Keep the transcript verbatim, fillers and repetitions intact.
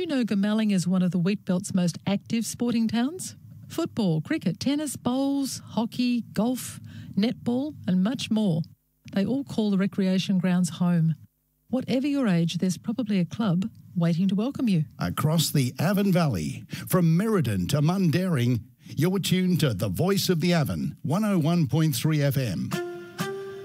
you know Goomalling is one of the Wheatbelt's most active sporting towns? Football, cricket, tennis, bowls, hockey, golf, netball and much more. They all call the recreation grounds home. Whatever your age, there's probably a club waiting to welcome you. Across the Avon Valley, from Merredin to Mundaring, you're tuned to the Voice of the Avon, one oh one point three F M.